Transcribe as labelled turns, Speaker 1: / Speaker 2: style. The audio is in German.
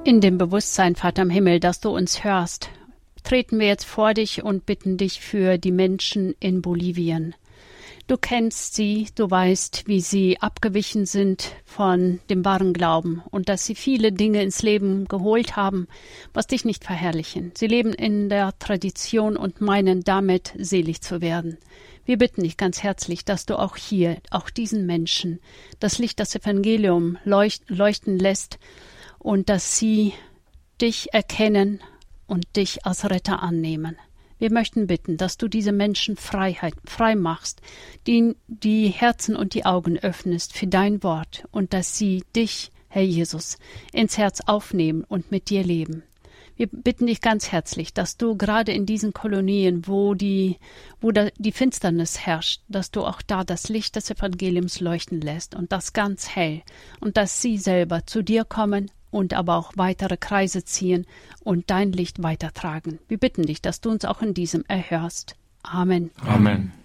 Speaker 1: In dem Bewusstsein, Vater im Himmel, dass du uns hörst, treten wir jetzt vor dich und bitten dich für die Menschen in Bolivien. Du kennst sie, du weißt, wie sie abgewichen sind von dem wahren Glauben und dass sie viele Dinge ins Leben geholt haben, was dich nicht verherrlichen. Sie leben in der Tradition und meinen damit selig zu werden. Wir bitten dich ganz herzlich, dass du auch hier, auch diesen Menschen, das Licht, das Evangelium leuchten lässt und dass sie dich erkennen und dich als Retter annehmen. Wir möchten bitten, dass du diese Menschen frei machst, die Herzen und die Augen öffnest für dein Wort und dass sie dich, Herr Jesus, ins Herz aufnehmen und mit dir leben. Wir bitten dich ganz herzlich, dass du gerade in diesen Kolonien, wo die Finsternis herrscht, dass du auch da das Licht des Evangeliums leuchten lässt und das ganz hell und dass sie selber zu dir kommen und aber auch weitere Kreise ziehen und dein Licht weitertragen. Wir bitten dich, dass du uns auch in diesem erhörst. Amen.
Speaker 2: Amen.